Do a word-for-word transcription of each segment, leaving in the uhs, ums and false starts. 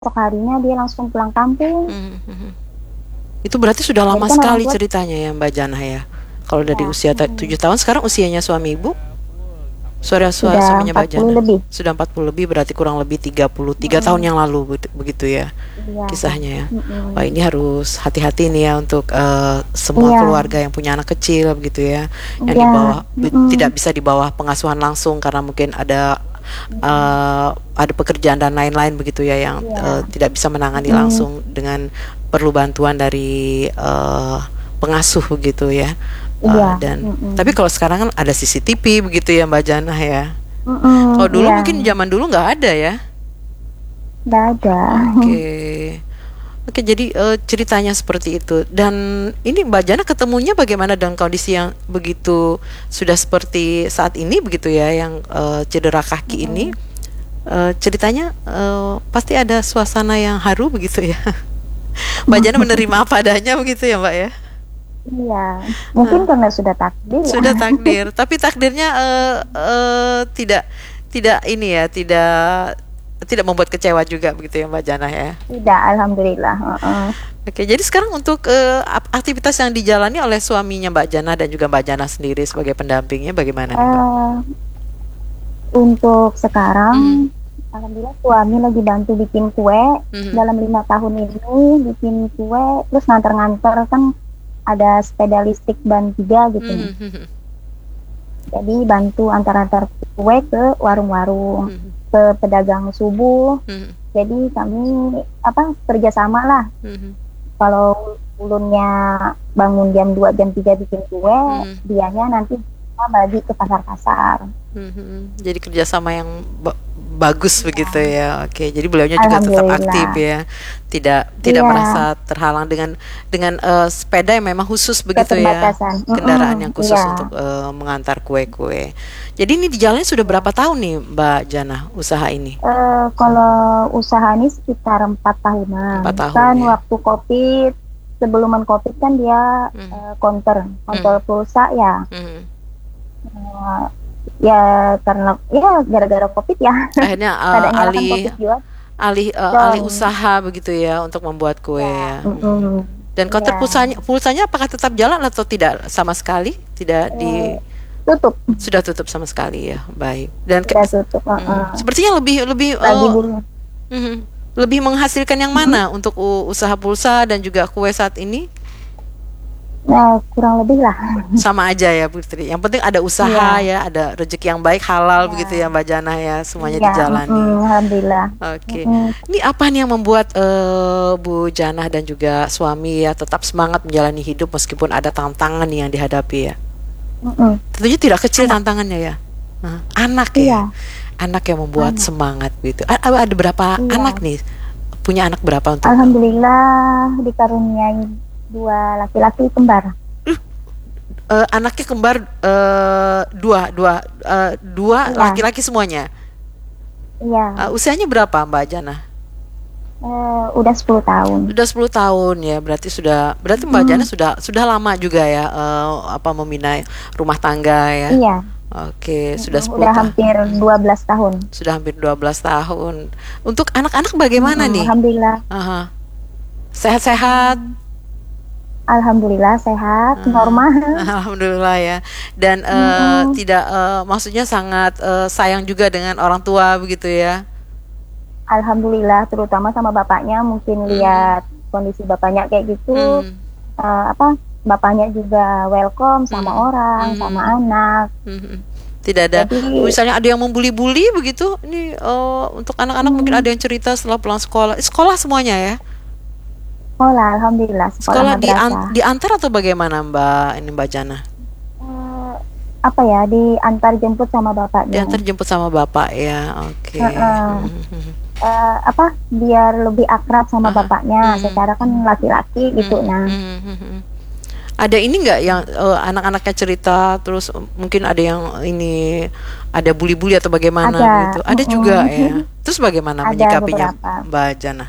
esok harinya dia langsung pulang kampung. Mhm, mhm. Itu berarti sudah Jadi lama kan orang sekali tua ceritanya ya Mbak Janah ya. Kalau dari ya, usia ta- tujuh mm-mm, tahun, sekarang usianya suami Ibu, suara sua- sudah suaminya empat Mbak puluh Janah lebih. sudah empat puluh lebih, berarti kurang lebih tiga puluh tiga tahun Mm-mm, yang lalu begitu, begitu ya iya, kisahnya ya. Wah, mm-mm, ini harus hati-hati nih ya untuk eh, semua iya, keluarga yang punya anak kecil begitu ya, yang di iya, bawah be- mm-mm, tidak bisa di bawah pengasuhan langsung karena mungkin ada mm-mm, eh, ada pekerjaan dan lain-lain begitu ya, yang eh, iya, tidak bisa menangani mm-mm, langsung dengan perlu bantuan dari eh, pengasuh begitu ya. iya, Eh, dan mm-mm, tapi kalau sekarang kan ada C C T V begitu ya Mbak Janah ya. mm-mm, Kalau dulu iya, mungkin zaman dulu nggak ada ya. nggak ada. Oke. Oke, jadi eh, ceritanya seperti itu. Dan ini Mbak Jana ketemunya bagaimana dengan kondisi yang begitu sudah seperti saat ini begitu ya, yang eh, cedera kaki ini. Mm-mm, Eh, ceritanya eh, pasti ada suasana yang haru begitu ya. Mbak Jana menerima apa adanya begitu ya Mbak ya. iya, mungkin karena sudah takdir ya. Sudah takdir, tapi takdirnya eh, eh, tidak tidak ini ya, tidak tidak membuat kecewa juga begitu ya Mbak Jana ya. Tidak, alhamdulillah. Heeh. Oke, jadi sekarang untuk eh, ap- aktivitas yang dijalani oleh suaminya Mbak Jana dan juga Mbak Jana sendiri sebagai pendampingnya bagaimana nih Mbak? Eh, untuk Mhm, sekarang, alhamdulillah suami lagi bantu bikin kue. mhm, Dalam lima tahun ini bikin kue, terus nganter-nganter kan ada sepeda listrik ban tiga gitu. mhm, mhm, Jadi bantu antar-antar kue ke warung-warung, mhm, ke pedagang subuh. mhm, Jadi kami apa kerjasama lah. mhm, Kalau ulunnya bangun jam dua jam tiga bikin kue, mhm, dianya nanti kita bagi ke pasar-pasar. mhm. Jadi kerjasama yang ba- bagus begitu Ya, ya. Oke, jadi beliaunya juga tetap aktif alhamdulillah. ya, tidak tidak Iya, merasa terhalang dengan dengan eh, sepeda yang memang khusus begitu ya, keterbatasan. kendaraan Mm-mm, yang khusus iya. untuk eh, mengantar kue-kue. Jadi ini di jalannya sudah berapa tahun nih Mbak Jana usaha ini? Eh, kalau usaha ini sekitar empat Empat tahunan. tahun Kan ya. waktu COVID, sebelum COVID kan dia Mhm, eh, counter, counter mhm, pulsa ya. mhm. Eh, ya karena ya gara-gara COVID ya, Akhirnya eh, pada nyalakan alih COVID juga alih eh, alih down. usaha begitu ya untuk membuat kue Ya, ya. Mhm. mm-mm, Dan konter ya. pulsanya pulsanya apakah tetap jalan atau tidak sama sekali? Tidak Eh, di tutup, sudah tutup sama sekali ya. Baik. Dan ke- sudah tutup. mhm. Heeh. Sepertinya lebih lebih Lagi eh, dulu. mhm. Lebih menghasilkan yang mana untuk u- usaha pulsa dan juga kue saat ini? Nah, kurang lebih lah. Sama aja ya Putri. Yang penting ada usaha Iya, ya, ada rezeki yang baik halal begitu ya iya, Mbak Jana ya, semuanya iya. dijalani. Mm-mm, alhamdulillah. Oke. Mm-mm, Ini apa nih yang membuat eh, Bu Janah dan juga suami ya tetap semangat menjalani hidup meskipun ada tantangan nih yang dihadapi ya? mm-mm. Tentunya tidak kecil Anak, tantangannya ya. Nah, anak ya. iya, Anak yang membuat anak, semangat gitu. A- Ada berapa anak iya. nih? Punya anak berapa untuk Alhamdulillah dikaruniai dua laki-laki kembar. eh, anaknya kembar eh, dua dua eh, dua Iya, laki-laki semuanya. iya. Eh, usianya berapa Mbak Jana? Eh, udah sepuluh tahun. Sudah sepuluh tahun ya, berarti sudah berarti Mbak Jana Mm, sudah sudah lama juga ya eh, apa membina rumah tangga ya. iya. Oke, sudah Mm-mm, sepuluh udah tahun. hampir dua belas tahun. Sudah hampir dua belas tahun. Untuk anak-anak bagaimana Mm-mm, nih? alhamdulillah. Aha. Sehat-sehat. Mm, alhamdulillah sehat, Ah, normal. Alhamdulillah ya. Dan eh, Mm-mm, tidak eh, maksudnya sangat eh, sayang juga dengan orang tua begitu ya. alhamdulillah, terutama sama bapaknya. Mungkin Mhm. lihat kondisi bapaknya kayak gitu. Mhm. eh, apa? Bapaknya juga welcome sama Mhm. orang, sama Mhm. anak. Mhm. Tidak ada, Jadi, misalnya ada yang membuli-buli begitu. Ini eh, untuk anak-anak mungkin mm, ada yang cerita setelah pulang sekolah. Eh, Sekolah semuanya ya. sekolah, alhamdulillah, sekolah Sekolah di madrasah. diantar atau bagaimana Mbak ini Mbak Jana? Eh, apa ya, diantar jemput sama bapaknya. Diantar jemput sama bapak ya. Oke. Heeh. Mhm. Eh, apa biar lebih akrab sama Aha. bapaknya, Mhm. secara kan laki-laki gitu. Mhm. Nah, Mhm. Mhm. Ada ini nggak yang eh, anak-anaknya cerita terus eh, mungkin ada yang ini ada bully-bully atau bagaimana ada, gitu? Ada juga ya. mm-mm, Terus bagaimana ada menyikapinya beberapa. Mbak Jana?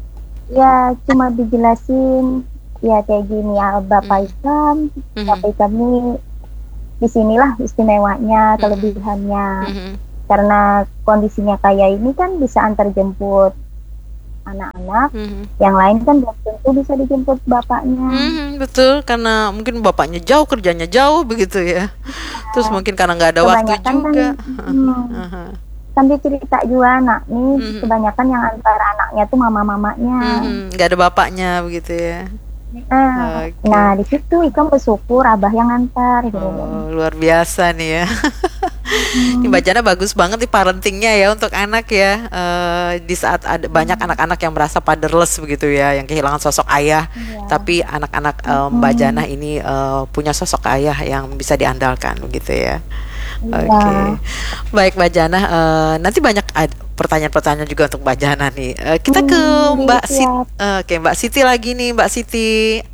Ya, cuma dijelasin ya kayak gini ya, Bapak Mhm. Islam, Mhm. Bapak Islam ini disinilah istimewanya, Mhm. kelebihannya. Mhm. Karena kondisinya kayak ini kan bisa antar jemput anak-anak, Mhm. yang lain kan belum tentu bisa dijemput bapaknya. Mhm, betul, karena mungkin bapaknya jauh, kerjanya jauh begitu ya. Terus Nah, mungkin karena nggak ada waktu kebanyakan kan, juga. hmm, Aha. kan dia cerita juga, nak nih Mhm. kebanyakan yang antar anaknya tuh mama-mamanya. Mhm, nggak ada bapaknya begitu ya. Nah, Oke. nah di situ Ikam bersyukur abah yang antar gitu. Oh, luar biasa nih ya. Ini Hmm, bacanya bagus banget nih parentingnya ya untuk anak ya. Eh, di saat ada banyak anak-anak yang merasa fatherless begitu ya, yang kehilangan sosok ayah, iya. tapi anak-anak eh, Mbak Hmm, Jana ini eh, punya sosok ayah yang bisa diandalkan begitu ya. iya. Oke, baik Mbak Jana. Eh, nanti banyak ad- pertanyaan-pertanyaan juga untuk Mbak Jana nih. Eh, kita ke Hmm, jadi Mbak Siti. siap. Oke, Mbak Siti lagi nih, Mbak Siti.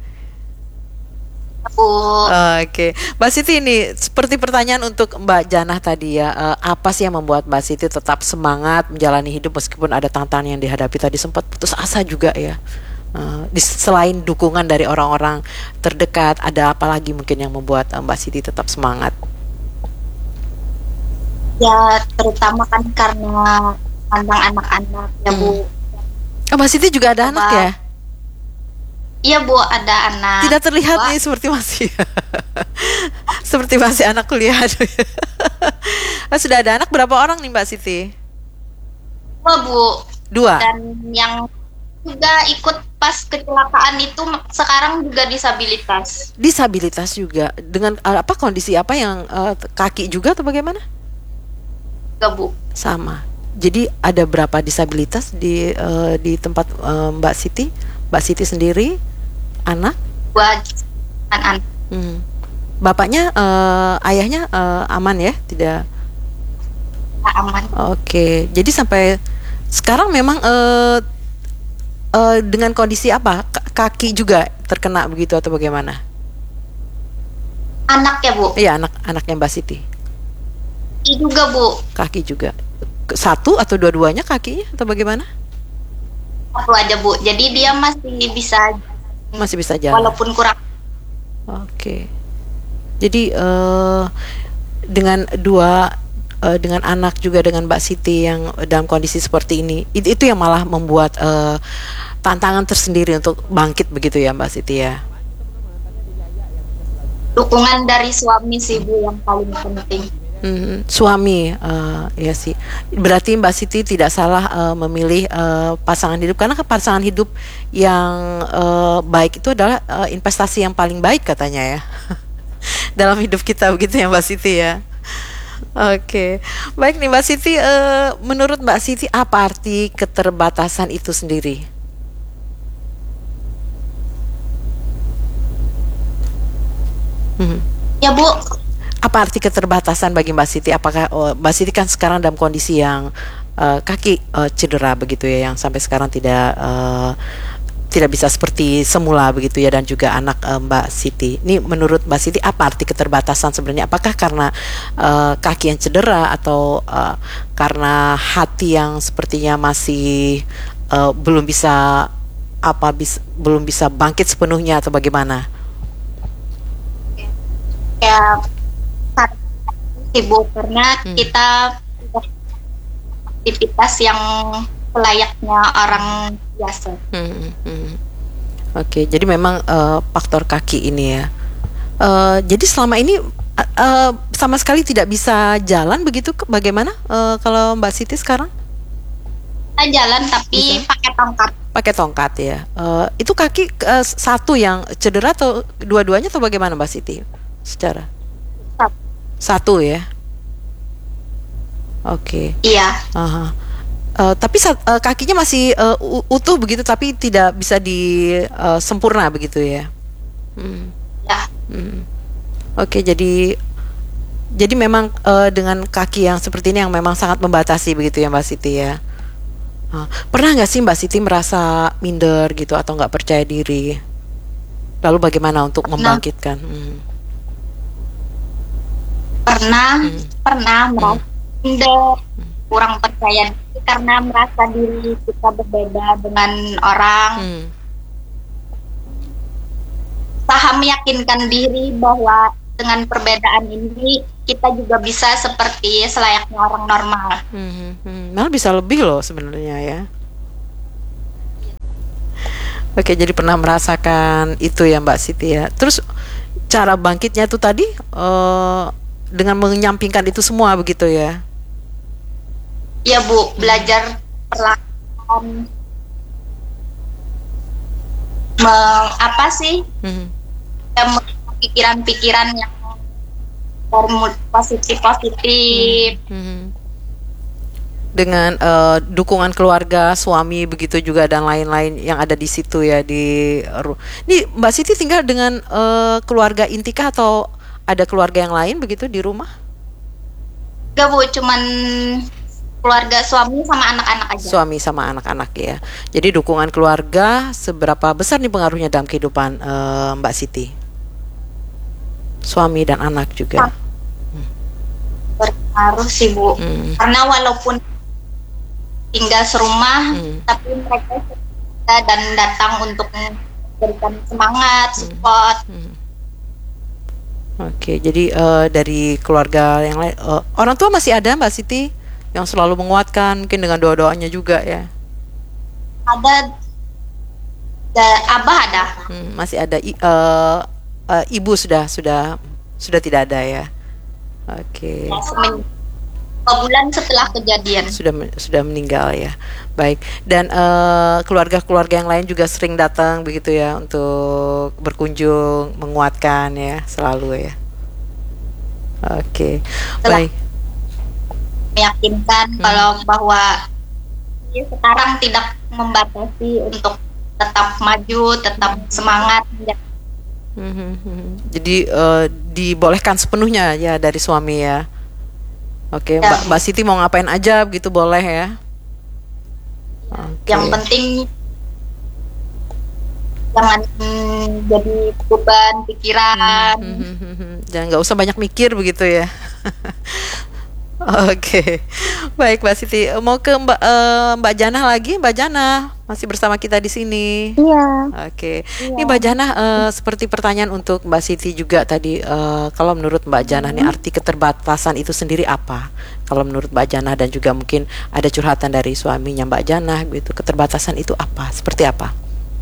Bu, Oke, Mbak Siti ini seperti pertanyaan untuk Mbak Janah tadi ya, eh, apa sih yang membuat Mbak Siti tetap semangat menjalani hidup meskipun ada tantangan yang dihadapi tadi sempat putus asa juga ya. Eh, di- selain dukungan dari orang-orang terdekat, ada apa lagi mungkin yang membuat eh, Mbak Siti tetap semangat? ya terutama kan karena pandang anak-anak ya Hmm. Bu. Oh, Mbak Siti juga ada anak ya? Iya Bu, ada anak. Tidak terlihat dua. nih seperti masih seperti masih anak kuliah. Ah, sudah ada anak berapa orang nih Mbak Siti? Dua Bu. Dua. Dan yang juga ikut pas kecelakaan itu sekarang juga disabilitas. Disabilitas juga dengan eh, apa kondisi apa yang eh, kaki juga atau bagaimana? Juga Bu. Sama. Jadi ada berapa disabilitas di eh, di tempat eh, Mbak Siti? Mbak Siti sendiri anak? Dua anak-anak. Hmm. Bapaknya eh, ayahnya eh, aman ya? Tidak. Aman. Oke. Jadi sampai sekarang memang eh, eh, dengan kondisi apa? K- kaki juga terkena begitu atau bagaimana? Anak ya Bu. Iya, anak anaknya Mbak Siti. Ini juga Bu. Kaki juga. Satu atau dua-duanya kakinya atau bagaimana? Satu aja Bu. Jadi dia masih bisa Masih bisa jalan. walaupun kurang. Oke. Jadi eh, dengan dua eh, dengan anak juga dengan Mbak Siti yang dalam kondisi seperti ini, itu, itu yang malah membuat eh, tantangan tersendiri untuk bangkit begitu ya Mbak Siti ya. Dukungan dari suami sih Bu yang paling penting. Mhm, suami, eh, ya sih. Berarti Mbak Siti tidak salah eh, memilih eh, pasangan hidup karena kan pasangan hidup yang eh, baik itu adalah eh, investasi yang paling baik katanya ya dalam hidup kita begitu ya Mbak Siti ya. Oke, baik nih Mbak Siti. eh, menurut Mbak Siti apa arti keterbatasan itu sendiri? Mhm. Ya Bu. Apa arti keterbatasan bagi Mbak Siti? Apakah oh, Mbak Siti kan sekarang dalam kondisi yang eh, kaki eh, cedera begitu ya, yang sampai sekarang tidak eh, tidak bisa seperti semula begitu ya, dan juga anak eh, Mbak Siti. Ini menurut Mbak Siti apa arti keterbatasan sebenarnya? Apakah karena eh, kaki yang cedera atau eh, karena hati yang sepertinya masih eh, belum bisa apa bis, belum bisa bangkit sepenuhnya atau bagaimana? Ya sibuk karena Hmm. kita aktivitas yang selayaknya orang biasa. Hmm, hmm. Oke, jadi memang eh, faktor kaki ini ya. Eh, jadi selama ini eh, eh, sama sekali tidak bisa jalan begitu? ke- Bagaimana eh, kalau Mbak Siti sekarang? Kita jalan tapi Bisa. pakai tongkat. Pakai tongkat ya. Eh, itu kaki eh, satu yang cedera atau dua-duanya atau bagaimana Mbak Siti? Secara satu ya. Oke. Iya, Aha. Eh, tapi sa- eh, kakinya masih eh, u- utuh begitu, tapi tidak bisa di eh, sempurna begitu ya. Hmm. ya. Hmm. Oke, jadi jadi memang eh, dengan kaki yang seperti ini yang memang sangat membatasi begitu ya Mbak Siti ya. Ah, pernah nggak sih Mbak Siti merasa minder gitu atau nggak percaya diri? Lalu bagaimana untuk Pernah. membangkitkan? Hmm. Pernah, Hmm. pernah merasa minder, kurang percaya diri karena merasa diri kita berbeda dengan orang. Hmm. Usaha meyakinkan diri bahwa dengan perbedaan ini kita juga bisa seperti selayaknya orang normal. Hmm. Hmm. Malah bisa lebih loh sebenarnya ya. Oke, jadi pernah merasakan itu ya Mbak Siti ya. Terus cara bangkitnya itu tadi eh, dengan menyampingkan itu semua begitu ya. Ya Bu, belajar perlahan meng, apa sih Mhm. ya, pikiran-pikiran yang positif-positif. Mhm. Dengan eh, dukungan keluarga, suami begitu juga dan lain-lain yang ada di situ ya di ru- Nih Mbak Siti tinggal dengan eh, keluarga intikah atau ada keluarga yang lain begitu di rumah? Enggak Bu, cuman keluarga suami sama anak-anak aja. Suami sama anak-anak ya. Jadi dukungan keluarga seberapa besar nih pengaruhnya dalam kehidupan eh, Mbak Siti? Suami dan anak juga. Berpengaruh sih Bu, Hmm. karena walaupun tinggal serumah, Hmm. tapi mereka suka dan datang untuk memberikan semangat, support. Hmm. Oke, jadi eh, dari keluarga yang lain, eh, orang tua masih ada Mbak Siti yang selalu menguatkan mungkin dengan doa-doanya juga ya. Ada, da- abah ada. Hmm, masih ada i- eh, eh, ibu sudah sudah sudah tidak ada ya. Oke. Ya, semen- dua bulan setelah kejadian. Sudah men- sudah meninggal ya. Baik. Dan eh, keluarga-keluarga yang lain juga sering datang begitu ya untuk berkunjung, menguatkan ya selalu ya. Oke. Setelah- Baik. Meyakinkan Hmm. kalau bahwa ya, sekarang tidak membatasi untuk tetap maju, tetap semangat. Mhm, mhm. Jadi eh, dibolehkan sepenuhnya ya dari suami ya. Oke, Ya. Mbak, Mbak Siti mau ngapain aja begitu boleh ya. Oke. Yang penting jangan mm, jadi beban pikiran. Mhm, mhm. Jangan nggak usah banyak mikir begitu ya. Oke, baik Mbak Siti. Mau ke Mbak eh, Mbak Janah lagi, Mbak Janah masih bersama kita di sini. Iya. Oke, ini Mbak Janah eh, seperti pertanyaan untuk Mbak Siti juga tadi. eh, kalau menurut Mbak Janah nih arti keterbatasan itu sendiri apa? Kalau menurut Mbak Janah dan juga mungkin ada curhatan dari suaminya Mbak Janah, gitu. Keterbatasan itu apa? Seperti apa?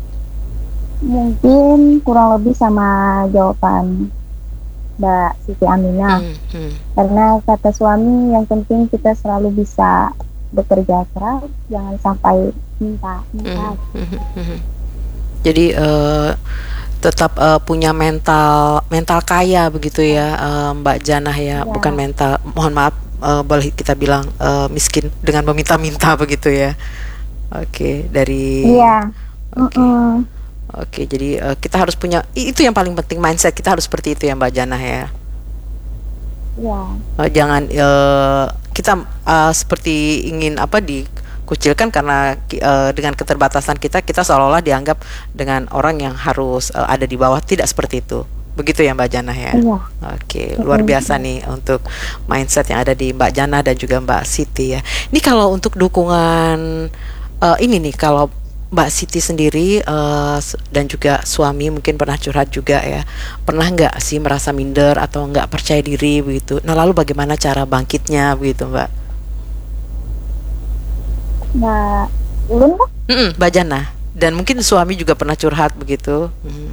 Mungkin kurang lebih sama jawaban Mbak Siti Aminah. Hmm, hmm, Karena kata suami yang penting kita selalu bisa bekerja keras, jangan sampai minta minta. hmm, hmm, hmm, hmm. Jadi eh, tetap eh, punya mental mental kaya begitu ya eh, Mbak Janah ya, Ya. bukan mental, mohon maaf eh, boleh kita bilang eh, miskin dengan meminta-minta begitu ya. Oke, dari Iya. Oke. Mm-mm. Oke, jadi eh, kita harus punya i- itu yang paling penting, mindset kita harus seperti itu ya Mbak Janah ya. Iya. Eh, jangan eh, kita eh, seperti ingin apa dikucilkan karena ki- eh, dengan keterbatasan kita kita seolah-olah dianggap dengan orang yang harus eh, ada di bawah, tidak seperti itu. Begitu ya Mbak Janah ya. Iya. Oke, luar biasa nih untuk mindset yang ada di Mbak Janah dan juga Mbak Siti ya. Ini kalau untuk dukungan eh, ini nih, kalau Mbak Siti sendiri eh, s- dan juga suami mungkin pernah curhat juga ya. Pernah nggak sih merasa minder atau nggak percaya diri begitu? Nah lalu bagaimana cara bangkitnya begitu Mbak? Mbak Ulun kah? Mm-mm, Mbak Janah. Dan mungkin suami juga pernah curhat begitu. Mm.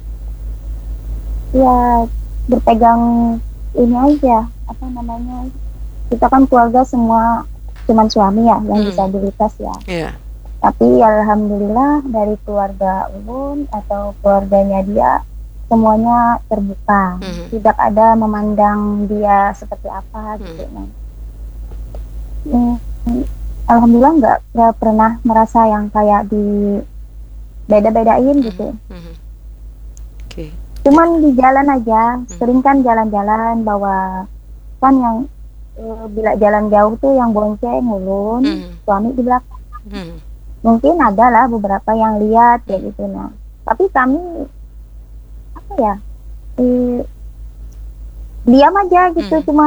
Ya berpegang ini aja, apa namanya, kita kan keluarga semua cuman suami ya yang Hmm. disabilitas ya. Iya. Tapi alhamdulillah dari keluarga Ulun atau keluarganya dia semuanya terbuka, Mhm. tidak ada memandang dia seperti apa gitu. Nah, mm, alhamdulillah nggak nggak pernah merasa yang kayak di beda-bedain gitu. Mhm. Oke. Cuman di jalan aja, sering kan jalan-jalan bawa kan yang eh, bila jalan jauh tuh yang bonceng Ulun, Mhm. suami di belakang. Mhm. Mungkin ada lah beberapa yang lihat kayak gitu. Nah, tapi kami apa ya, eh, diam aja gitu, Hmm. cuma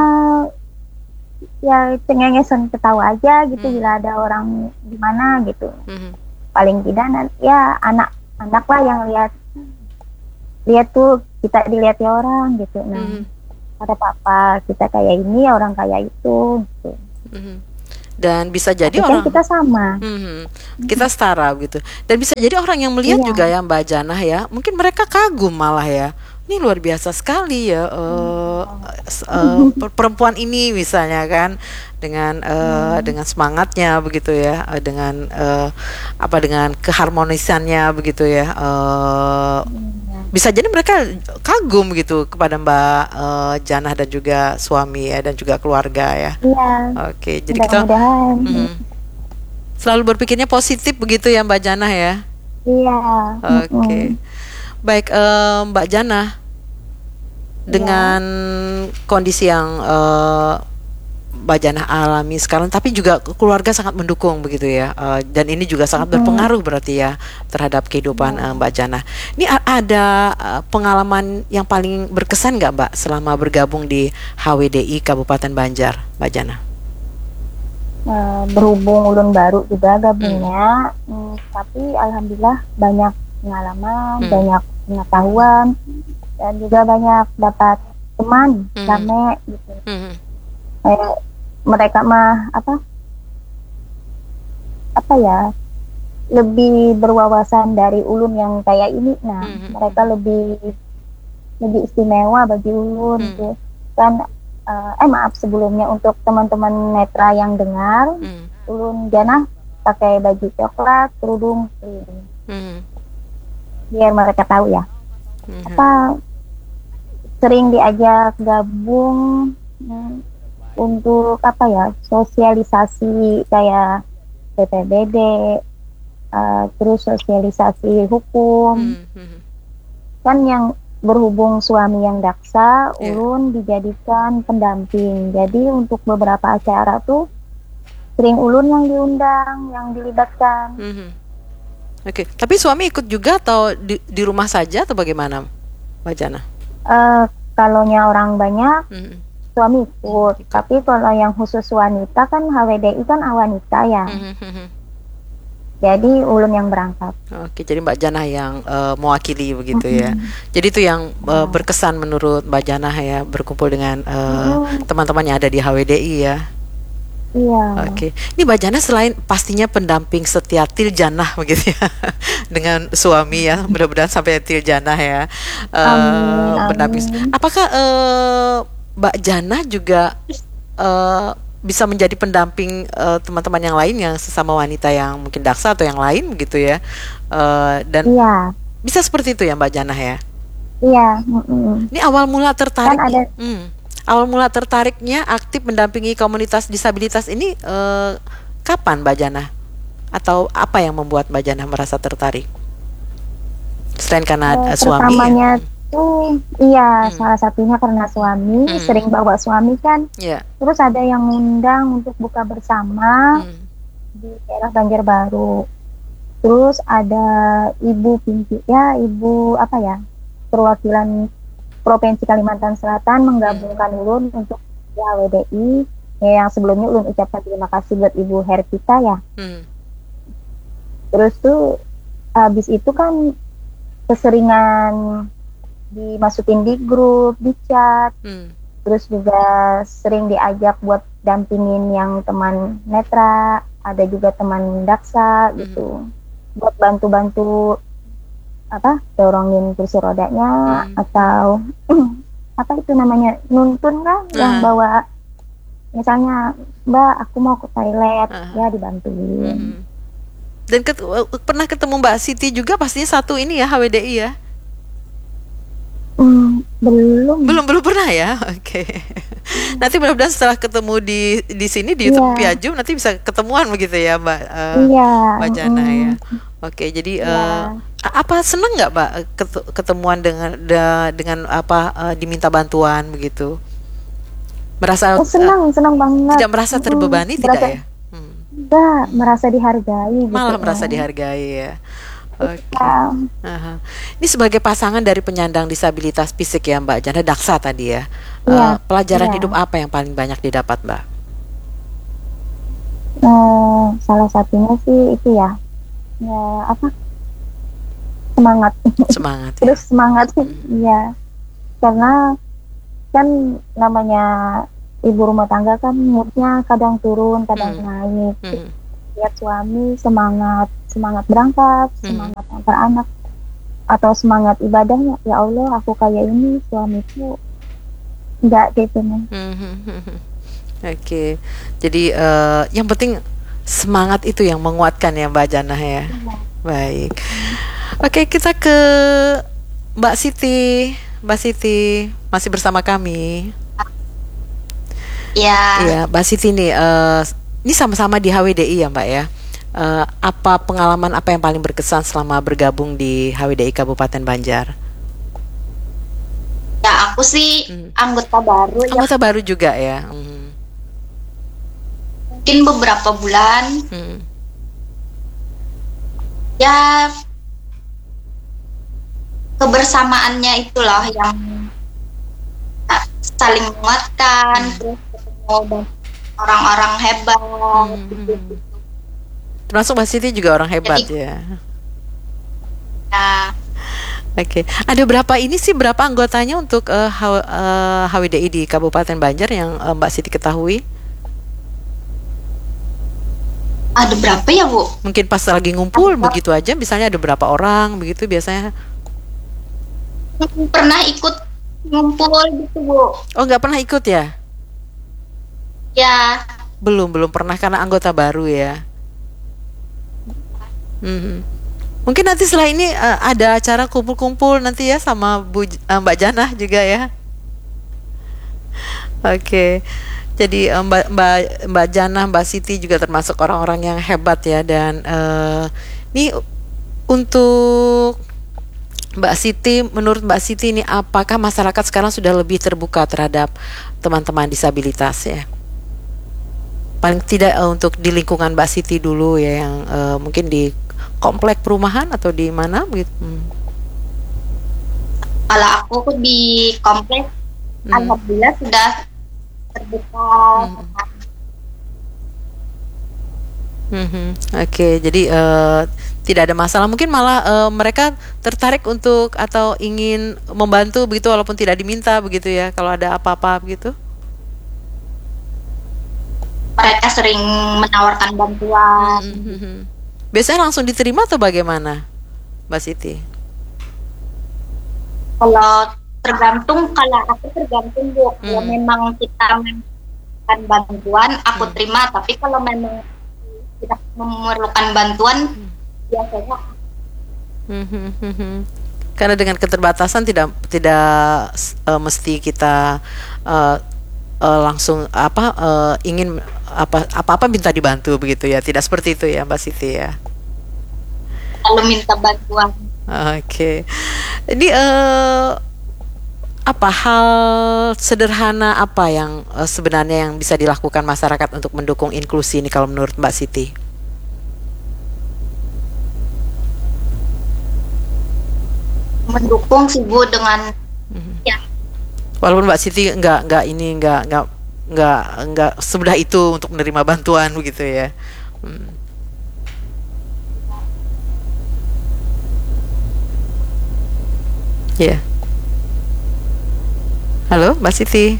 ya cengengesan ketawa aja gitu Hmm. bila ada orang di mana gitu. Mhm. Paling tidak nan- ya anak-anak lah yang lihat lihat tuh kita dilihat ya orang gitu. Nah, Mhm. ada papa kita kayak ini, orang kayak itu gitu. Mhm. Dan bisa jadi Tapi kan orang kita sama. Hmm, kita setara gitu. Dan bisa jadi orang yang melihat Iya. juga ya Mbak Janah ya, mungkin mereka kagum malah ya. Ini luar biasa sekali ya eh, s- eh, per- perempuan ini misalnya kan dengan eh, dengan semangatnya begitu ya, eh, dengan eh, apa dengan keharmonisannya begitu ya. eh, Iya. Bisa jadi mereka kagum gitu kepada Mbak eh, Janah dan juga suami ya dan juga keluarga ya. Iya. Oke, jadi kita Mudah-mudahan. mhm, selalu berpikirnya positif begitu ya Mbak Janah ya. Iya. Oke. Mm-mm. Baik eh, Mbak Janah, dengan kondisi yang eh, Mbak Janah alami sekarang, tapi juga keluarga sangat mendukung begitu ya, eh, dan ini juga sangat berpengaruh berarti ya terhadap kehidupan eh, Mbak Janah. Ini a- ada eh, pengalaman yang paling berkesan nggak Mbak selama bergabung di H W D I Kabupaten Banjar, Mbak Janah? Eh, berhubung ulun baru juga gabungnya, mm, tapi alhamdulillah banyak pengalaman, Hmm. banyak pengetahuan, dan juga banyak dapat teman Hmm. rame gitu. Mhm. Kayak mereka mah apa apa ya, lebih berwawasan dari ulun yang kayak ini. Nah, Hmm. mereka lebih lebih istimewa bagi ulun Hmm. gitu. Kan eh, eh maaf sebelumnya untuk teman-teman netra yang dengar, Mhm. ulun Janah pakai baju coklat, kerudung keliling. Mhm. Biar mereka tahu ya. Mhm. Apa sering diajak gabung mm, untuk apa ya, sosialisasi kayak B P B D, eh, terus sosialisasi hukum. Mhm. Mhm. Kan yang berhubung suami yang daksa, Iya. ulun dijadikan pendamping. Jadi untuk beberapa acara tuh sering ulun yang diundang, yang dilibatkan. Mhm. Oke, tapi suami ikut juga atau di, di rumah saja atau bagaimana, Mbak Janah? Eh kalaunya orang banyak, Mhm. suami ikut. Tapi kalau yang khusus wanita kan H W D I kan wanita ya. Mhm. Mhm. Jadi ulun yang berangkat. Oke, jadi Mbak Janah yang eh, mewakili begitu ya. Jadi itu yang eh, berkesan menurut Mbak Janah ya, berkumpul dengan eh, teman-teman yang ada di H W D I ya. Iya. Oke, ini Mbak Janah selain pastinya pendamping setia Til Janah begitu ya, dengan suami ya, mudah-mudahan sampai Til Janah ya. Eh, Amin, pendamping. amin. Apakah eh, Mbak Janah juga eh, bisa menjadi pendamping eh, teman-teman yang lain yang sesama wanita yang mungkin daksa atau yang lain begitu ya? Eh, dan Iya. bisa seperti itu ya Mbak Janah ya? Iya. mm-mm. Ini awal mula tertarik. Kan ada- Hmm, awal mula tertariknya aktif mendampingi komunitas disabilitas ini eh, kapan Mbak Janah? Atau apa yang membuat Mbak Janah merasa tertarik? Selain karena Eh, eh, suami. pertamanya Ya? tuh, iya, Hmm. salah satunya karena suami, Hmm. sering bawa suami kan. Ya. Terus ada yang ngundang untuk buka bersama Hmm. di daerah Banjarbaru. Terus ada ibu pimpi, ya ibu apa ya, perwakilan Provinsi Kalimantan Selatan menggabungkan ulun untuk di H W D I. Ya, yang sebelumnya ulun ucapkan terima kasih buat Ibu Herpita ya. Hmm. Terus tuh habis itu kan keseringan dimasukin di grup, di chat, Hmm. terus juga sering diajak buat dampingin yang teman netra, ada juga teman daksa gitu, buat bantu-bantu apa, dorongin kursi rodanya Hmm. atau apa itu namanya, nuntun kan, yang Ah. bawa misalnya, Mbak aku mau ke toilet, Ah. ya dibantuin. Hmm. Dan ket- pernah ketemu Mbak Siti juga pastinya satu ini ya H W D I ya? Hmm, belum. Belum belum pernah ya, oke. Nanti mudah-mudahan setelah ketemu di di sini di YouTube Iya. Piajum nanti bisa ketemuan begitu ya Mbak eh, Iya. Mbak Jana mm, ya. Oke, jadi Iya. eh, a- apa seneng nggak Mbak ket- ketemuan dengan da- dengan apa eh, diminta bantuan begitu? Merasa Oh, eh, senang, senang banget. tidak merasa Mm, terbebani tidak merasa- ya? Hmm, Enggak, merasa dihargai gitu. malah merasa ya. dihargai ya. Oke. Ya, Aha. Ini sebagai pasangan dari penyandang disabilitas fisik ya Mbak Jana, daksa tadi ya. Iya, Eh, pelajaran iya. hidup apa yang paling banyak didapat Mbak? eh, salah satunya sih itu ya, ya apa, semangat. Semangat ya. Terus semangat, ya, karena kan namanya ibu rumah tangga kan moodnya kadang turun, kadang Hmm. naik. Hmm. Lihat suami semangat, semangat berangkat, Hmm. semangat antar anak, atau semangat ibadahnya. Ya Allah, aku kayak ini, suamiku enggak gitu nih. Hmm. Hmm. Hmm. Oke, jadi eh, yang penting semangat itu yang menguatkan ya Mbak Janah ya. Baik. Oke, kita ke Mbak Siti. Mbak Siti masih bersama kami. Ya, Iya, Mbak Siti nih, eh, ini sama-sama di H W D I ya Mbak ya. Eh, apa pengalaman apa yang paling berkesan selama bergabung di H W D I Kabupaten Banjar? ya aku sih Hmm. anggota baru ya, Anggota baru juga ya. Hmm. mungkin beberapa bulan. Hmm. Ya, kebersamaannya itulah yang sa- saling menguatkan, terus ketemu dan orang-orang hebat Hmm. gitu. Termasuk Mbak Siti juga orang hebat Jadi- ya. Ya, Oke, ada berapa ini sih berapa anggotanya untuk eh, H- eh, H W D I di Kabupaten Banjar yang eh, Mbak Siti ketahui? ada berapa ya Bu? Mungkin pas lagi ngumpul Ada. begitu aja, misalnya ada berapa orang begitu biasanya? Pernah ikut ngumpul gitu Bu? Oh, nggak pernah ikut ya? Ya, Belum, belum pernah karena anggota baru ya. Mhm. Mungkin nanti setelah ini eh, ada acara kumpul-kumpul nanti ya sama Bu J- eh, Mbak Janah juga ya. Oke. Jadi eh, Mbak Mbak Mbak Janah, Mbak Siti juga termasuk orang-orang yang hebat ya dan eh, ini untuk Mbak Siti, menurut Mbak Siti ini apakah masyarakat sekarang sudah lebih terbuka terhadap teman-teman disabilitas ya? Paling tidak eh, untuk di lingkungan Mbak Siti dulu ya yang eh, mungkin di komplek perumahan atau di mana begitu. Hmm. kalau aku di kompleks, Hmm. alhamdulillah sudah terbuka. Hmm. Mhm. Oke, jadi eh, tidak ada masalah. Mungkin malah eh, mereka tertarik untuk atau ingin membantu begitu walaupun tidak diminta begitu ya. Kalau ada apa-apa begitu. Mereka sering menawarkan bantuan. Mhm. Biasanya langsung diterima atau bagaimana, Mbak Siti? Kalau tergantung, kalau aku tergantung Bu. Kalau Hmm. memang kita memerlukan bantuan, aku Hmm. terima. Tapi kalau memang tidak memerlukan bantuan, biasanya Mhm. Karena dengan keterbatasan tidak tidak eh, mesti kita eh, eh, langsung apa eh, ingin apa apa-apa minta dibantu begitu ya. Tidak seperti itu ya Mbak Siti ya. kalau minta bantuan. Oke. Jadi eh, apa hal sederhana apa yang eh, sebenarnya yang bisa dilakukan masyarakat untuk mendukung inklusi ini kalau menurut Mbak Siti? Mendukung sih Bu dengan ya Walaupun Mbak Siti nggak nggak ini nggak nggak nggak nggak semudah itu untuk menerima bantuan begitu ya. Hmm. Ya. Halo, Mbak Siti.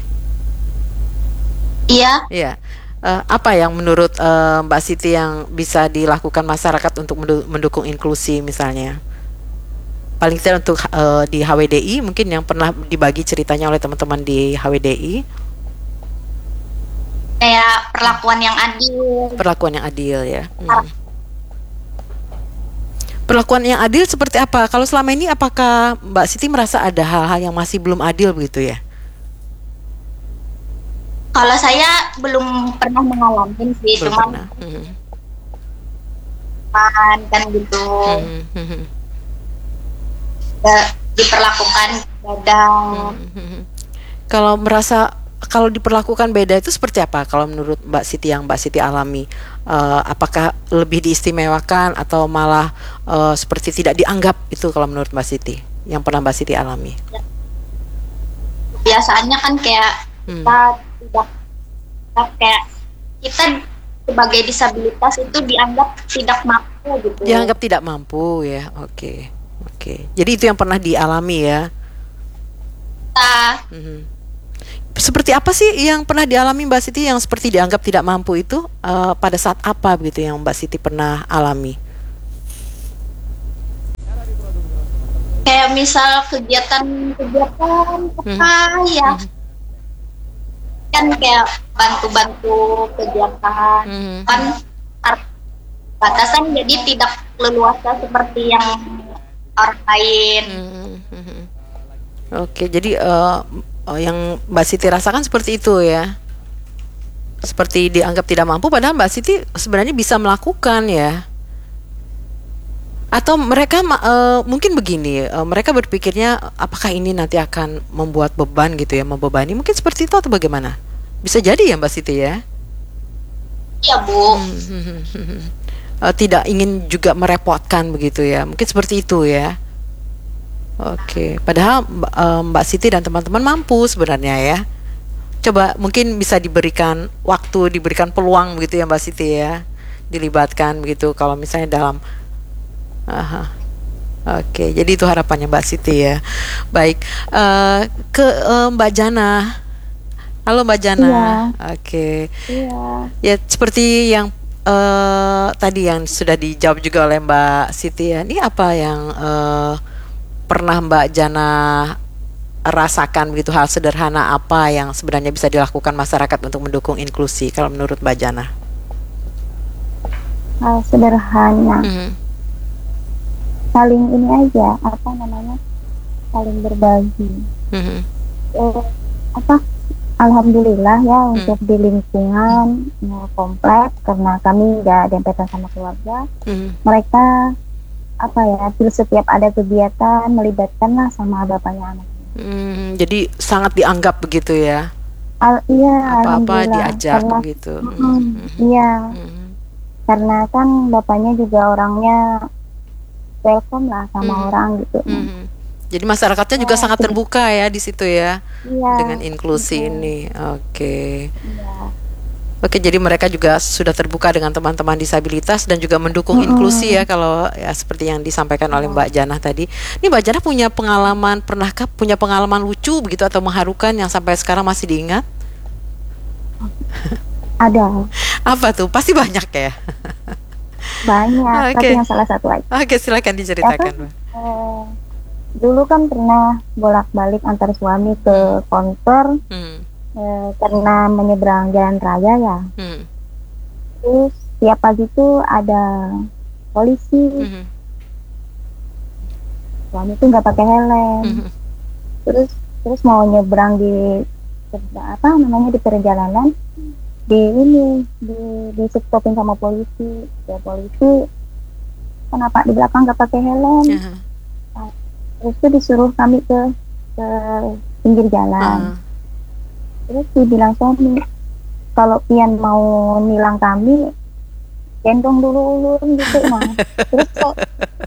iya. Iya. Eh, apa yang menurut eh, Mbak Siti yang bisa dilakukan masyarakat untuk mendu- mendukung inklusi misalnya? Paling tidak untuk eh, di H W D I mungkin yang pernah dibagi ceritanya oleh teman-teman di H W D I, Kayak perlakuan yang adil. perlakuan yang adil ya. Hmm. Perlakuan yang adil seperti apa? Kalau selama ini apakah Mbak Siti merasa ada hal-hal yang masih belum adil begitu ya? Kalau saya belum pernah mengalami sih, Belum cuman pernah. Mhm. kan kan gitu. Mhm, mhm, Ya, diperlakukan beda. mhm. Kalau merasa kalau diperlakukan beda itu seperti apa? Kalau menurut Mbak Siti yang Mbak Siti alami, eh, apakah lebih diistimewakan atau malah eh, seperti tidak dianggap itu kalau menurut Mbak Siti yang pernah Mbak Siti alami? Biasanya kan kayak Hmm. kita tidak kita kayak kita sebagai disabilitas itu dianggap tidak mampu gitu. Dianggap tidak mampu ya. Oke. Oke. Jadi itu yang pernah dialami ya. Kita Mhm. Seperti apa sih yang pernah dialami Mbak Siti yang seperti dianggap tidak mampu itu, uh, pada saat apa begitu yang Mbak Siti pernah alami? Kayak misal kegiatan-kegiatan Hmm. apa ya, Hmm. kan kayak bantu-bantu kegiatan Hmm. kan ar- batasan, jadi tidak leluasa seperti yang orang lain. Hmm. Hmm. Oke, jadi uh, uh, yang Mbak Siti rasakan seperti itu ya, seperti dianggap tidak mampu, padahal Mbak Siti sebenarnya bisa melakukan ya. Atau mereka ma- uh, mungkin begini, uh, mereka berpikirnya apakah ini nanti akan membuat beban gitu ya, membebani, mungkin seperti itu atau bagaimana? Bisa jadi ya Mbak Siti ya. Iya Bu. Hmm, hmm, hmm, hmm. Uh, tidak ingin juga merepotkan begitu ya, mungkin seperti itu ya. Oke, padahal Mbak, uh, Mbak Siti dan teman-teman mampu sebenarnya ya. Coba mungkin bisa diberikan waktu, diberikan peluang begitu ya Mbak Siti ya, dilibatkan begitu kalau misalnya dalam. Aha. Oke, jadi itu harapannya Mbak Siti ya. Baik, uh, ke uh, Mbak Jana. Halo Mbak Jana. Iya. Oke. Iya. Ya seperti yang uh, tadi yang sudah dijawab juga oleh Mbak Siti ya. Ini apa yang uh, pernah Mbak Jana rasakan begitu, hal sederhana apa yang sebenarnya bisa dilakukan masyarakat untuk mendukung inklusi kalau menurut Mbak Jana? Hal sederhana. Mhm. Saling ini aja, apa namanya, saling berbagi. Mhm. Eh, apa Alhamdulillah ya, untuk di lingkungan ya, komplek, karena kami nggak dempetan sama keluarga, Mhm. mereka apa ya, di setiap ada kegiatan melibatkanlah sama bapaknya anak. Hmm, jadi sangat dianggap begitu ya, Al, iya, apa-apa alhamdulillah, diajak karena begitu. mm, Mhm. iya, Mhm. karena kan bapaknya juga orangnya welcome lah sama Mhm. orang gitu. Mhm. Jadi masyarakatnya juga Ya, sangat sedih. terbuka ya di situ ya, Iya, dengan inklusi iya, ini. Oke. iya. Oke, jadi mereka juga sudah terbuka dengan teman-teman disabilitas dan juga mendukung Mm-mm. inklusi ya, kalau ya seperti yang disampaikan oleh Mbak Janah tadi. Ini Mbak Janah punya pengalaman, pernahkah punya pengalaman lucu begitu atau mengharukan yang sampai sekarang masih diingat? Ada Apa tuh? Pasti banyak ya. banyak, Oke. tapi yang salah satu aja. Oke, silakan diceritakan, Mbak. Eh, dulu kan pernah bolak-balik antar suami ke kantor, Hmm. eh, karena menyeberang jalan raya ya. Hmm. Terus tiap pagi tuh ada polisi, Hmm. suami tuh nggak pakai helm. Hmm. Terus terus mau nyebrang di apa namanya di perjalanan, di ini di di stopin sama polisi. Ya polisi, kenapa di belakang nggak pakai helm? Aha. Terus tuh disuruh kami ke ke pinggir jalan. Ah. Terus dibilang suami, kalau pian mau nilang kami, gendong dulu ulun gitu. Nah, terus kok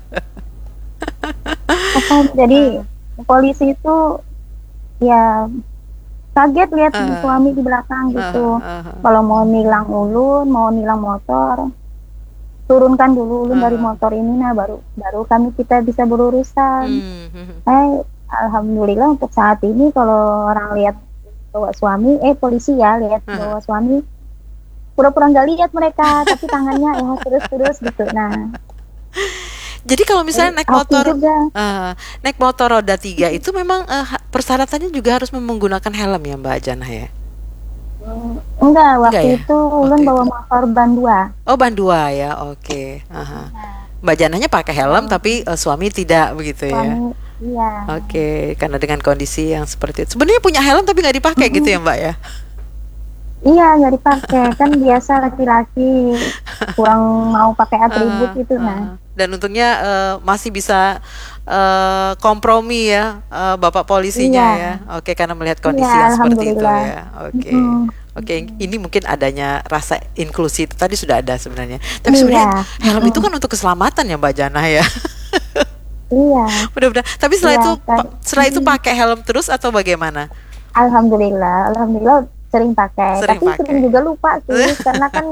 apa, jadi polisi itu ya kaget lihat Ah. suami di belakang gitu. Ah, ah, ah. Kalau mau nilang ulun, mau nilang motor, turunkan dulu ulun Ah. dari motor ini, nah baru baru kami kita bisa berurusan. Hmm. Hmm. Eh, alhamdulillah untuk saat ini kalau orang lihat bawa suami, eh polisi ya lihat Aha. bawa suami, pura-pura nggak lihat mereka, tapi tangannya ya terus-terus gitu. Nah, Jadi kalau misalnya naik aku motor, juga eh, naik motor roda tiga itu memang eh, ha- persyaratannya juga harus menggunakan helm ya Mbak Janah ya? enggak, waktu Enggak ya? itu ulun Waktu bawa itu. motor ban dua. Oh, ban dua ya, oke. Aha. Mbak Janahnya pakai helm tapi eh, suami tidak begitu ya? Suami, iya. Oke, karena dengan kondisi yang seperti itu. Sebenarnya punya helm tapi nggak dipakai gitu ya Mbak ya? Iya, nggak dipakai, kan biasa laki-laki kurang mau pakai atribut Ah, gitu. ah. Nah, Dan untungnya eh, masih bisa eh, kompromi ya, eh, Bapak polisinya Iya. ya. Oke, karena melihat kondisi Iya, yang seperti itu alhamdulillah. ya. Oke. Mm-mm. Oke, ini mungkin adanya rasa inklusi itu tadi sudah ada sebenarnya. Tapi Iya. sebenarnya helm itu kan untuk keselamatan ya Mbak Janah ya. Iya, Mudah-mudahan. Tapi setelah Iya, itu kan. pa- setelah itu pakai helm terus atau bagaimana? alhamdulillah, alhamdulillah sering pakai, Sering tapi pakai. sering juga lupa sih, karena kan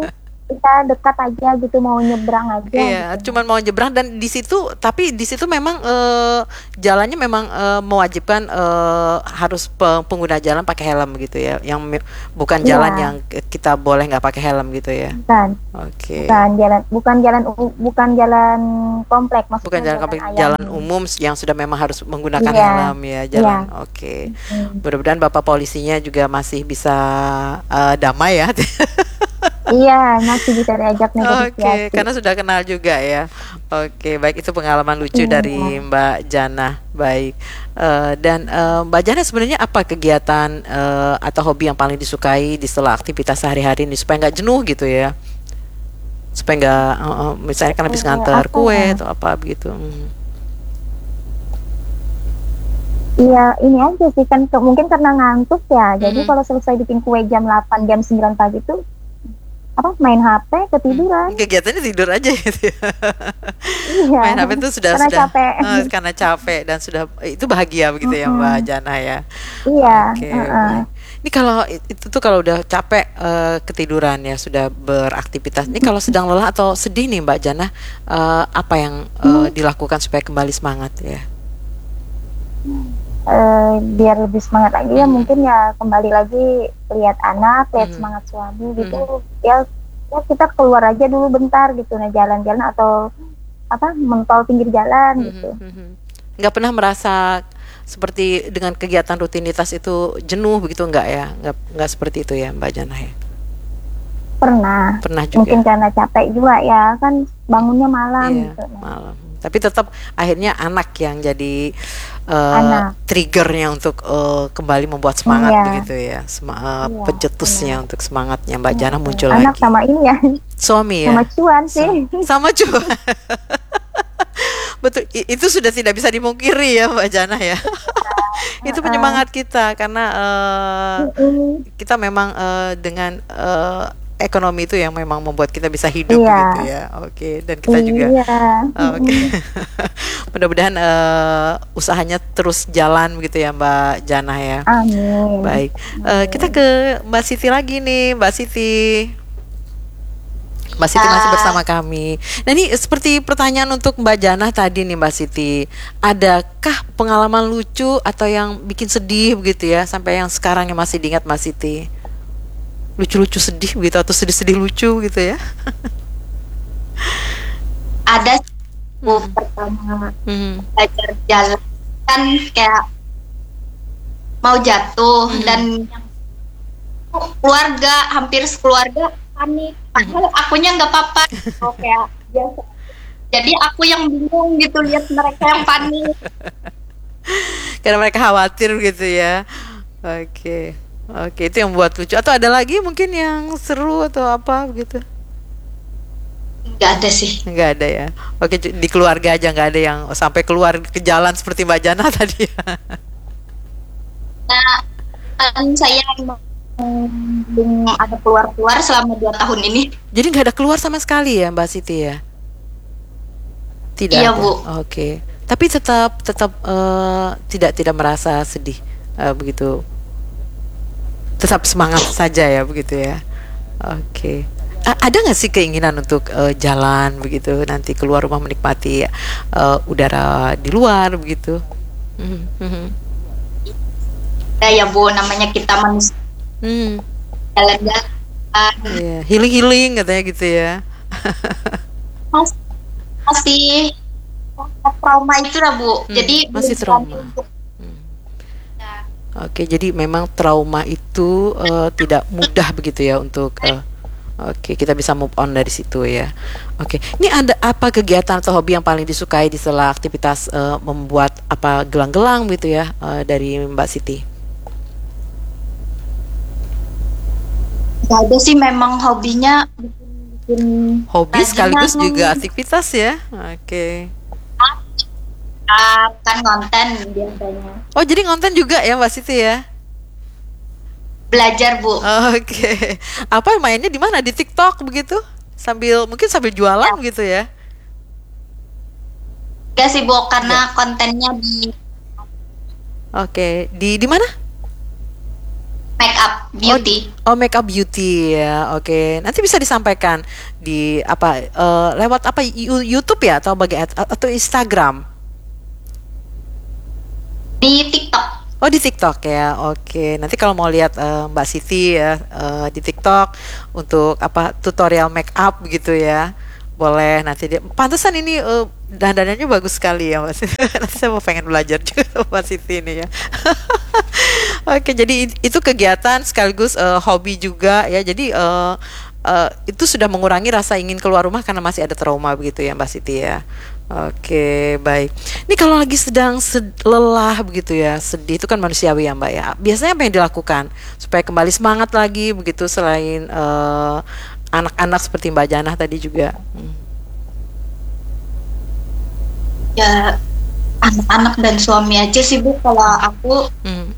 kita dekat aja gitu, mau nyebrang aja Iya, gitu. cuman mau nyebrang dan di situ, tapi di situ memang eh, jalannya memang eh, mewajibkan eh, harus pe- pengguna jalan pakai helm gitu ya, yang me- bukan jalan Iya, yang ke- kita boleh nggak pakai helm gitu ya. bukan, Oke, bukan jalan, bukan jalan, u- bukan jalan komplek, bukan maksudnya jalan jalan kampung, jalan ayam. umum yang sudah memang harus menggunakan Iya, helm ya, iya. jalan. Oke, Hmm. mudah-mudahan bapak polisinya juga masih bisa eh, damai ya. Iya, masih bisa diajak Oke, negosiasi. karena sudah kenal juga ya. Oke, baik, itu pengalaman lucu Iya. dari Mbak Jana. Baik. Eh, dan eh, Mbak Jana sebenarnya apa kegiatan eh, atau hobi yang paling disukai di sela aktivitas sehari-hari ini supaya nggak jenuh gitu ya? Supaya nggak, eh, eh, misalnya kan habis Eh, ngantar apa kue ya? atau apa begitu. Hmm. Iya, ini aja sih kan ke- mungkin karena ngantuk ya. Jadi Mhm. kalau selesai bikin kue jam delapan, jam sembilan pagi tuh apa main H P, Hmm. ketiduran. Kegiatannya tidur aja gitu ya. Iya, Main H P itu sudah karena sudah capek. eh, karena capek dan sudah itu bahagia begitu ya Mbak Mm-mm. Jana ya. Iya, Oke, heeh. baik. Ini kalau i- itu tuh kalau udah capek eh, ketiduran ya sudah beraktivitas. Ini kalau sedang lelah atau sedih nih Mbak Jana, eh, apa yang eh, Hmm, dilakukan supaya kembali semangat ya? eh, biar lebih semangat lagi ya, Mhm, mungkin ya kembali lagi lihat anak, lihat mhm, semangat suami mhm, gitu. Ya, ya kita keluar aja dulu bentar gitu, nah jalan-jalan atau apa mentol pinggir jalan mhm, gitu. mhm. Nggak pernah merasa seperti dengan kegiatan rutinitas itu jenuh begitu nggak ya? Nggak nggak seperti itu ya Mbak Jana ya? Pernah, Pernah mungkin juga. karena capek juga ya, kan bangunnya malam Iya, gitu. Nah, malam. Tapi tetap akhirnya anak yang jadi eh, anak, triggernya untuk eh, kembali membuat semangat iya, begitu ya. Sema- eh, iya, pencetusnya benar. untuk semangatnya Mbak Jana Mm-mm. muncul Anak lagi. sama ini ya, Suami sama ya. cuan sih. Sa- sama juga. Betul, i- itu sudah tidak bisa dimungkiri ya Mbak Jana ya. Itu Heeh. penyemangat kita karena eh, Mm-mm. kita memang eh, dengan eh, ekonomi itu yang memang membuat kita bisa hidup Iya, begitu ya. Oke, dan kita juga iya. oh, oke. Mm-mm. Mudah-mudahan eh, usahanya terus jalan begitu ya Mbak Jana ya. Amin, Baik. Eh, kita amin. ke Mbak Siti lagi nih, Mbak Siti. Mbak Siti masih Ya, bersama kami. Nah ini seperti pertanyaan untuk Mbak Jana tadi nih Mbak Siti. Adakah pengalaman lucu atau yang bikin sedih begitu ya sampai yang sekarang yang masih diingat Mbak Siti? Lucu-lucu sedih begitu atau sedih-sedih lucu gitu ya? ada aku Hmm. pertama Hmm. belajar jalan kan kayak mau jatuh Hmm. dan keluarga hampir sekeluarga panik. Padahal akunya nggak apa-apa, oh, kayak biasa. Jadi aku yang bingung gitu lihat mereka yang panik. Karena mereka khawatir gitu ya. Oke. Oke, itu yang buat lucu. Atau ada lagi mungkin yang seru atau apa begitu? Nggak ada sih. Enggak ada ya. Oke, cu- di keluarga aja nggak ada yang sampai keluar ke jalan seperti Mbak Jana tadi ya. Nah, kan saya emang belum ada keluar-keluar selama dua tahun ini. Jadi nggak ada keluar sama sekali ya Mbak Siti ya? Tidak Iya, ada. Bu. Oke. Tapi tetap tetap eh, tidak tidak merasa sedih eh, begitu. Tetap semangat saja ya begitu ya. Oke. A- ada nggak sih keinginan untuk eh, jalan begitu nanti keluar rumah menikmati eh, udara di luar begitu? Mhm, mhm. Nah, ya Bu, namanya kita manusia Hmm, jalan-jalan. iya. Healing-healing katanya gitu ya. Mas- Masih trauma itu lah Bu. Hmm, Jadi belum masih berani trauma. untuk Hmm. ya, Oke, jadi memang trauma itu eh, tidak mudah begitu ya untuk eh, oke, kita bisa move on dari situ ya. Oke, ini ada apa kegiatan atau hobi yang paling disukai di sela aktivitas eh, membuat apa gelang-gelang gitu ya eh, dari Mbak Siti? nggak ada sih, memang hobinya bikin Hobi sekaligus kerajinan, juga aktivitas ya. Oke. ah, kan konten biasanya. Oh, jadi ngonten juga ya Mbak Siti ya? Belajar Bu. Oke. Apa mainnya di mana? Di TikTok begitu? Sambil mungkin sambil jualan Ya, gitu ya? enggak sih Bu, Enggak. karena kontennya di Oke, di di mana? make up beauty. Oh, oh make up beauty ya. Oke. Nanti bisa disampaikan di apa eh, lewat apa You- YouTube ya atau bagi atau Instagram? Di TikTok. Oh di TikTok ya, oke. Nanti kalau mau lihat eh, Mbak Siti ya eh, di TikTok untuk apa tutorial make up gitu ya, boleh nanti dia. Pantesan ini eh, dandanannya bagus sekali ya Mbak Siti. Nanti saya mau pengen belajar juga sama Mbak Siti ini ya. Oke, jadi it- itu kegiatan sekaligus eh, hobi juga ya. Jadi eh, eh, itu sudah mengurangi rasa ingin keluar rumah karena masih ada trauma begitu ya Mbak Siti ya. Oke, baik. Ini kalau lagi sedang sed- lelah begitu ya, sedih itu kan manusiawi ya Mbak ya. Biasanya apa yang dilakukan supaya kembali semangat lagi begitu selain eh, anak-anak seperti Mbak Janah tadi juga? Hmm. Ya anak-anak dan suami aja sih Bu. Kalau aku Hmm.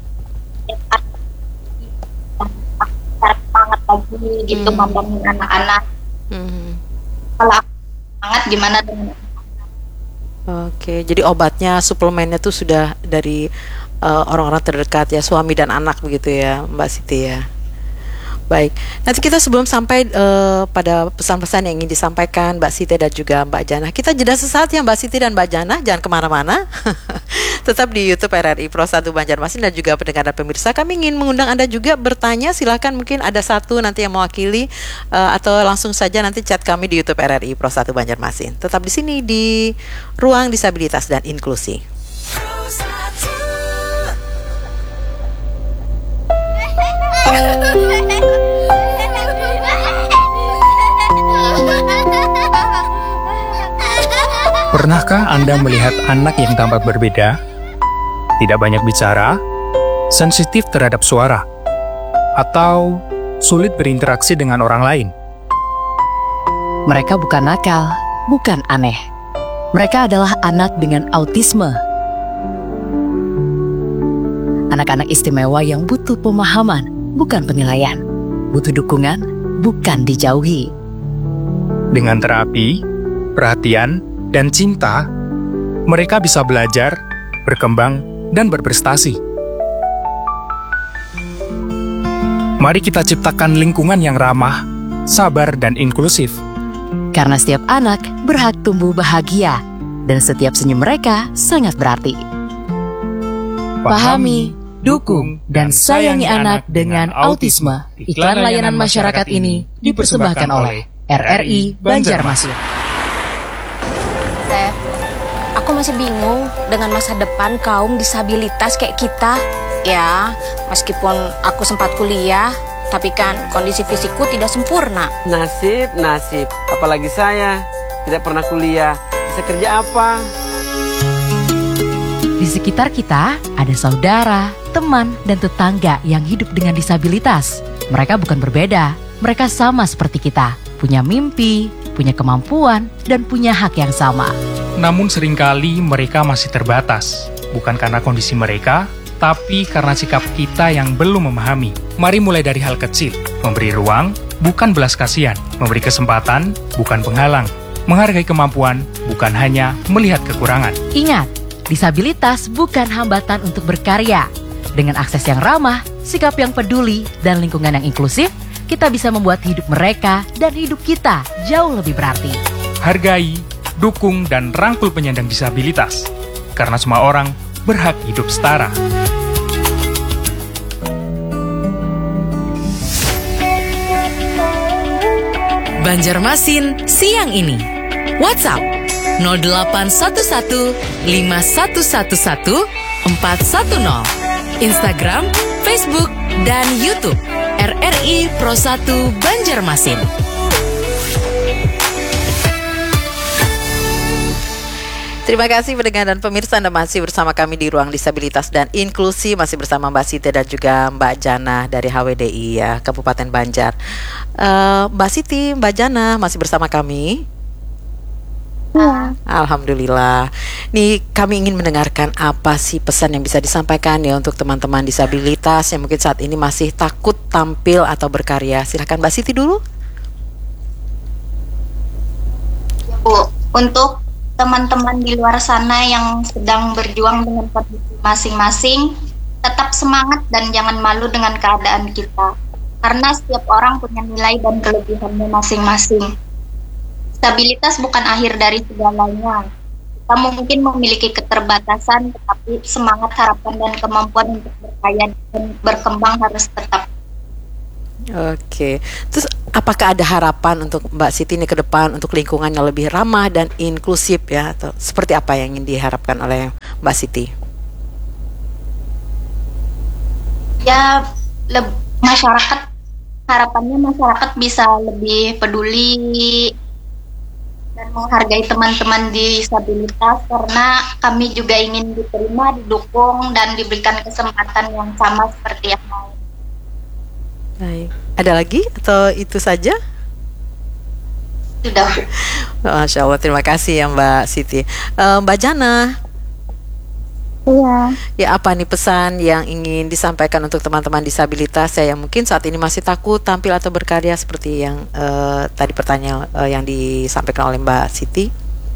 cari semangat lagi gitu, Hmm. membangun anak-anak. Hmm. Kalau aku semangat gimana dengan Oke, jadi obatnya, suplemennya tuh sudah dari eh, orang-orang terdekat ya, suami dan anak begitu ya, Mbak Siti ya. Baik, nanti kita sebelum sampai eh, pada pesan-pesan yang ingin disampaikan Mbak Siti dan juga Mbak Janah, kita jeda sesaat ya Mbak Siti dan Mbak Janah, jangan kemana-mana. Tetap di YouTube R R I Pro satu Banjarmasin dan juga pendengar dan pemirsa. Kami ingin mengundang Anda juga bertanya, silakan mungkin ada satu nanti yang mewakili eh, atau langsung saja nanti chat kami di YouTube R R I Pro satu Banjarmasin. Tetap di sini di Ruang Disabilitas dan Inklusi. Pernahkah Anda melihat anak yang tampak berbeda, tidak banyak bicara, sensitif terhadap suara, atau sulit berinteraksi dengan orang lain? Mereka bukan nakal, bukan aneh. Mereka adalah anak dengan autisme. Anak-anak istimewa yang butuh pemahaman, bukan penilaian. Butuh dukungan, bukan dijauhi. Dengan terapi, perhatian, dan cinta, mereka bisa belajar, berkembang, dan berprestasi. Mari kita ciptakan lingkungan yang ramah, sabar, dan inklusif. Karena setiap anak berhak tumbuh bahagia, dan setiap senyum mereka sangat berarti. Pahami, dukung, dan sayangi anak dengan autisme. Iklan layanan masyarakat ini dipersembahkan oleh R R I Banjarmasin. Teh, aku masih bingung dengan masa depan kaum disabilitas kayak kita. Ya, meskipun aku sempat kuliah, tapi kan kondisi fisikku tidak sempurna. Nasib, nasib. Apalagi saya, tidak pernah kuliah. Bisa kerja apa? Di sekitar kita ada saudara, teman, dan tetangga yang hidup dengan disabilitas. Mereka bukan berbeda, mereka sama seperti kita. Punya mimpi, punya kemampuan, dan punya hak yang sama. Namun seringkali mereka masih terbatas, bukan karena kondisi mereka, tapi karena sikap kita yang belum memahami. Mari mulai dari hal kecil, memberi ruang, bukan belas kasihan, memberi kesempatan, bukan penghalang, menghargai kemampuan, bukan hanya melihat kekurangan. Ingat, disabilitas bukan hambatan untuk berkarya. Dengan akses yang ramah, sikap yang peduli, dan lingkungan yang inklusif, kita bisa membuat hidup mereka dan hidup kita jauh lebih berarti. Hargai, dukung, dan rangkul penyandang disabilitas. Karena semua orang berhak hidup setara. Banjarmasin siang ini. WhatsApp nol delapan satu satu lima satu satu satu empat satu nol. Instagram, Facebook, dan YouTube R R I Pro satu Banjarmasin. Terima kasih pendengar dan pemirsa, Anda masih bersama kami di Ruang Disabilitas dan Inklusi, masih bersama Mbak Siti dan juga Mbak Janah dari H W D I ya, Kabupaten Banjar. Uh, Mbak Siti, Mbak Janah masih bersama kami. Iya. Alhamdulillah. Nih kami ingin mendengarkan apa sih pesan yang bisa disampaikan ya untuk teman-teman disabilitas yang mungkin saat ini masih takut tampil atau berkarya. Silakan Mbak Siti dulu. Bu, untuk teman-teman di luar sana yang sedang berjuang dengan kondisi masing-masing, Tetap semangat dan jangan malu dengan keadaan kita. Karena setiap orang punya nilai dan kelebihannya masing-masing. Stabilitas bukan akhir dari segalanya. Kita mungkin memiliki keterbatasan, tetapi semangat, harapan, dan kemampuan untuk berkaya dan berkembang harus tetap. Oke, terus apakah ada harapan untuk Mbak Siti ini ke depan untuk lingkungan yang lebih ramah dan inklusif ya? Atau seperti apa yang ingin diharapkan oleh Mbak Siti? Ya, le- masyarakat, harapannya masyarakat bisa lebih peduli dan menghargai teman-teman disabilitas, karena kami juga ingin diterima, didukung, dan diberikan kesempatan yang sama seperti yang lain. Baik. Ada lagi atau itu saja? Sudah. Masya Allah, terima kasih ya Mbak Siti. Eh, Mbak Jana, Iya, ya apa nih pesan yang ingin disampaikan untuk teman-teman disabilitas ya yang mungkin saat ini masih takut tampil atau berkarya seperti yang eh, tadi pertanyaan eh, yang disampaikan oleh Mbak Siti?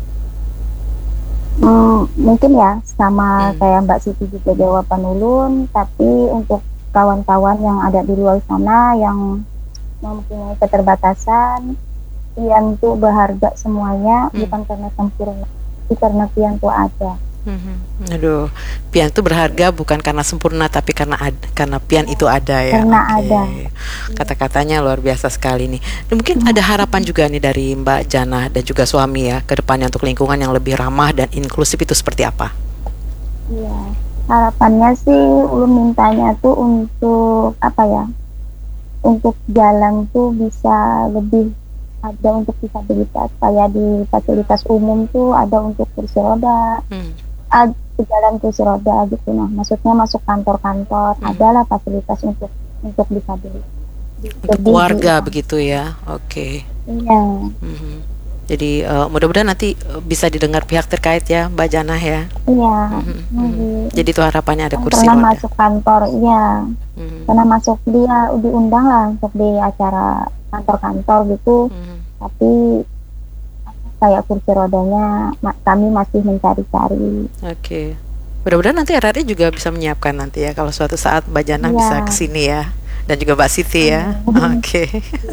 hmm, mungkin ya sama Hmm. kayak Mbak Siti juga jawaban ulun, tapi untuk kawan-kawan yang ada di luar sana yang mempunyai keterbatasan, pian tuh berharga semuanya, Hmm. bukan karena sempurna, tapi karena pian tuh ada. Mhm. Aduh, pian itu berharga bukan karena sempurna tapi karena ad- karena pian itu ada ya. Karena Oke. ada. Kata-katanya luar biasa sekali nih. Dan mungkin ada harapan juga nih dari Mbak Jana dan juga suami ya ke depannya untuk lingkungan yang lebih ramah dan inklusif itu seperti apa? Iya, harapannya sih ulun mintanya tuh untuk apa ya? Untuk jalan tuh bisa lebih ada untuk disabilitas, kayak di fasilitas umum tuh ada untuk kursi roda, Hmm. ada jalan kursi roda gitu. Nah, maksudnya masuk kantor-kantor Hmm. adalah fasilitas untuk untuk disabilitas. Untuk Jadi, keluarga iya. begitu ya. Oke. Iya, Mhm. Jadi eh, mudah-mudahan nanti eh, bisa didengar pihak terkait ya Mbak Jana ya. iya. Mhm, mhm. Nunggu. Jadi itu harapannya ada Kan kursi pernah roda. masuk kantor, iya. Mhm, Pernah masuk dia diundang lah untuk di acara kantor-kantor gitu. mhm. Tapi kayak kursi rodanya ma- kami masih mencari-cari. Oke. Mudah-mudahan nanti R R I juga bisa menyiapkan nanti ya kalau suatu saat Mbak Jana Iya. bisa kesini ya dan juga Mbak Siti ya. Oke.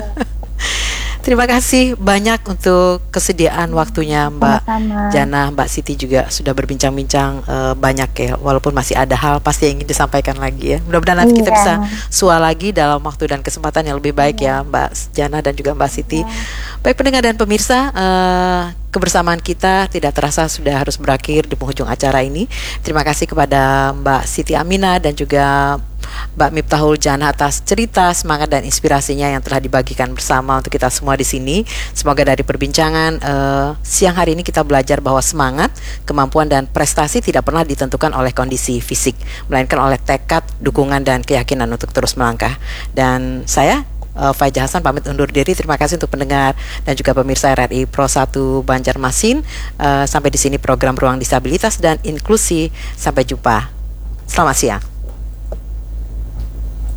Terima kasih banyak untuk kesediaan waktunya Mbak Sama-sama. Jana, Mbak Siti juga sudah berbincang-bincang eh, banyak ya, walaupun masih ada hal pasti yang ingin disampaikan lagi ya. Mudah-mudahan nanti kita Iya. bisa sua lagi dalam waktu dan kesempatan yang lebih baik ya Mbak Jana dan juga Mbak Siti. Baik pendengar dan pemirsa, eh, kebersamaan kita tidak terasa sudah harus berakhir di penghujung acara ini. Terima kasih kepada Mbak Siti Aminah dan juga Mbak Miftahul Jana atas cerita, semangat dan inspirasinya yang telah dibagikan bersama untuk kita semua di sini. Semoga dari perbincangan eh, siang hari ini kita belajar bahwa semangat, kemampuan dan prestasi tidak pernah ditentukan oleh kondisi fisik, melainkan oleh tekad, dukungan dan keyakinan untuk terus melangkah. Dan saya Uh, Faiza Hasan pamit undur diri. Terima kasih untuk pendengar dan juga pemirsa R R I Pro satu Banjarmasin. Uh, sampai di sini program Ruang Disabilitas dan Inklusi. Sampai jumpa. Selamat siang.